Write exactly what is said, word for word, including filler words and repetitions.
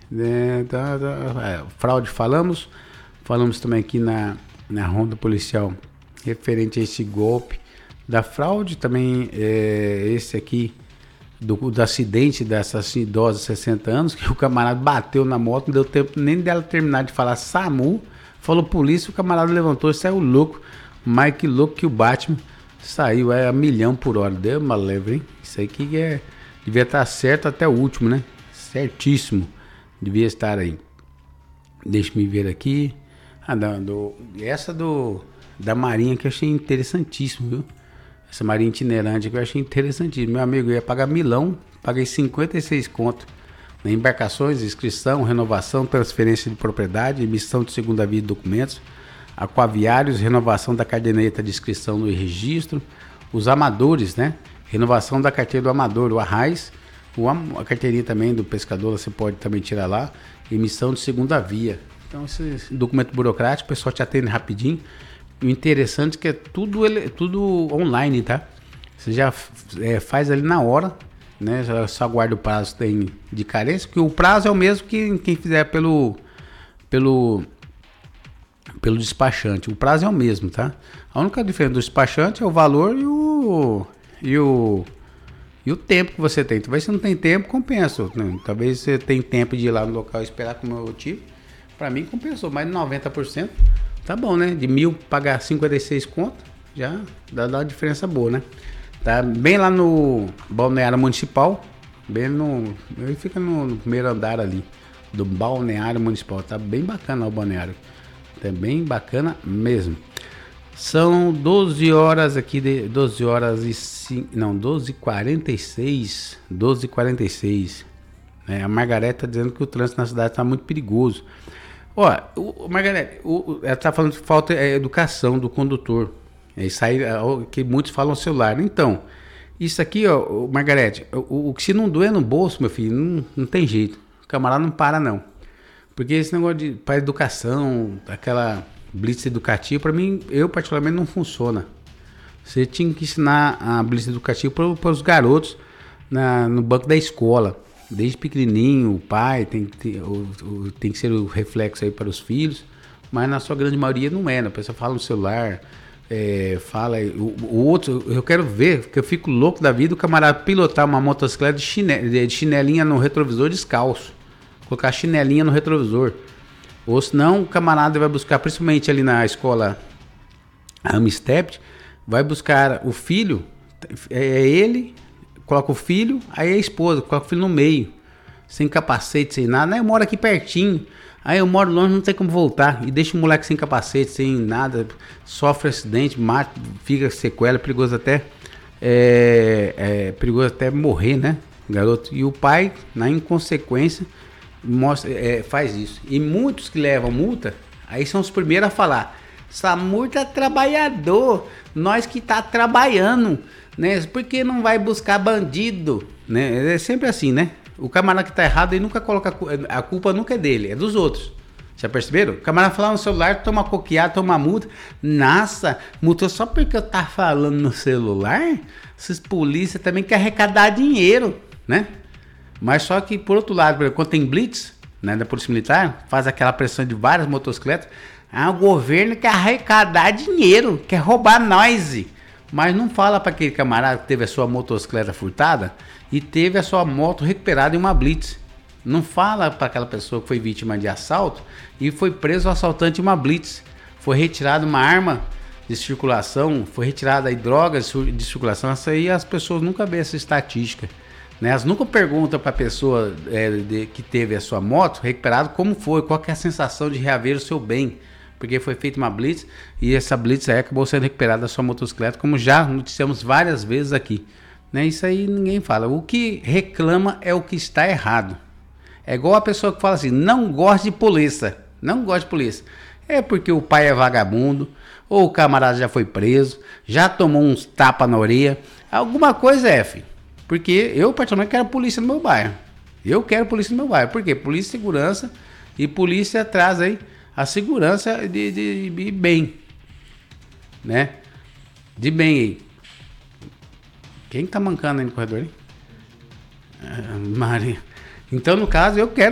É, tá, tá, é, fraude falamos, falamos também aqui na, na ronda policial referente a esse golpe da fraude, também é, esse aqui do, do acidente dessa idosa de sessenta anos, que o camarada bateu na moto, não deu tempo nem dela terminar de falar SAMU, falou polícia, o camarada levantou e saiu louco, mais que louco que o Batman, saiu é, a milhão por hora, deu uma leve, hein? Isso aí que é, devia estar certo até o último, né? Certíssimo. Devia estar aí. Deixa eu me ver aqui. Ah, não, do, essa do da Marinha que eu achei interessantíssimo, viu? Essa Marinha itinerante que eu achei interessantíssimo. Meu amigo, eu ia pagar milão, paguei cinquenta e seis conto. Né? Embarcações, inscrição, renovação, transferência de propriedade, emissão de segunda via de documentos, aquaviários, renovação da caderneta de inscrição no registro, os amadores, né? Renovação da carteira do amador, o Arraiz. A carteirinha também do pescador você pode também tirar lá, emissão de segunda via. Então esse documento burocrático, o pessoal te atende rapidinho. O interessante é que é tudo, ele, tudo online, tá? Você já é, faz ali na hora, né? Já só aguarda o prazo tem de carência, porque o prazo é o mesmo que quem fizer pelo, pelo, pelo despachante. O prazo é o mesmo, tá? A única diferença do despachante é o valor e o... E o E o tempo que você tem. Talvez você não tem tempo, compensa. Né? Talvez você tenha tempo de ir lá no local e esperar, como eu tive. Para mim, compensou. Mais de noventa por cento. Tá bom, né? De mil, pagar cinquenta e seis conto, já dá, dá uma diferença boa, né? Tá bem lá no Balneário Municipal. Bem no... Ele fica no, no primeiro andar ali. Do Balneário Municipal. Tá bem bacana o balneário. Tá bem bacana mesmo. São doze horas aqui, de, doze horas e cinco, não, doze e quarenta e seis, doze e quarenta e seis, né? A Margarete tá dizendo que o trânsito na cidade está muito perigoso. Ó, o, o Margarete, o, ela tá falando que falta é, educação do condutor, é isso aí, é, que muitos falam celular. Então, isso aqui, ó, Margarete, o, o que se não doer no bolso, meu filho, não, não tem jeito, o camarada não para não, porque esse negócio de para educação, aquela... blitz educativo, para mim, eu particularmente não funciona. Você tinha que ensinar a blitz educativo para os garotos na, no banco da escola, desde pequenininho, o pai tem que, ter, o, o, tem que ser o reflexo aí para os filhos, mas na sua grande maioria não é, né? A pessoa fala no celular, é, fala, o, o outro, eu quero ver, porque eu fico louco da vida, o camarada pilotar uma motocicleta de, chine, de chinelinha no retrovisor descalço, colocar chinelinha no retrovisor. Ou senão o camarada vai buscar, principalmente ali na escola Amistep, vai buscar o filho, é ele, coloca o filho, aí a esposa, coloca o filho no meio, sem capacete, sem nada, né? Eu moro aqui pertinho, aí eu moro longe, não tem como voltar, e deixa o moleque sem capacete, sem nada, sofre acidente, mata, fica sequela, é perigoso até, é, é perigoso até morrer, né, garoto? E o pai, na inconsequência, mostra, é, faz isso. E muitos que levam multa, aí são os primeiros a falar: essa multa é trabalhador, nós que tá trabalhando, né? Por que não vai buscar bandido? Né? É sempre assim, né? O camarada que tá errado, ele nunca coloca a culpa, nunca é dele, é dos outros. Já perceberam? O camarada fala no celular, toma coqueado, toma multa. Nossa, multou só porque eu tá falando no celular? Esses polícia também querem arrecadar dinheiro, né? Mas só que, por outro lado, quando tem blitz, né, da Polícia Militar, faz aquela pressão de várias motocicletas, ah, o governo quer arrecadar dinheiro, quer roubar nós. Mas não fala para aquele camarada que teve a sua motocicleta furtada e teve a sua moto recuperada em uma blitz. Não fala para aquela pessoa que foi vítima de assalto e foi preso o assaltante em uma blitz. Foi retirada uma arma de circulação, foi retirada aí drogas de circulação. Isso aí as pessoas nunca vê essa estatística. Né? Elas nunca perguntam para a pessoa é, de, que teve a sua moto recuperada como foi, qual que é a sensação de reaver o seu bem, porque foi feita uma blitz e essa blitz aí acabou sendo recuperada da sua motocicleta, como já noticiamos várias vezes aqui. Né? Isso aí ninguém fala. O que reclama é o que está errado. É igual a pessoa que fala assim: não gosta de polícia, não gosta de polícia. É porque o pai é vagabundo, ou o camarada já foi preso, já tomou uns tapas na orelha, alguma coisa é, filho. Porque eu, particularmente, quero polícia no meu bairro. Eu quero polícia no meu bairro. Por quê? Polícia e segurança. E polícia traz aí a segurança de, de, de bem. Né? De bem aí. Quem tá mancando aí no corredor, hein? Ah, Maria. Então, no caso, eu quero